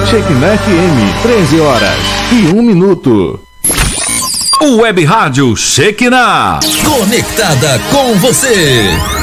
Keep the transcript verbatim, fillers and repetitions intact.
Shekinah F M, treze horas e um minuto. O Web Rádio Shekinah. Conectada com você.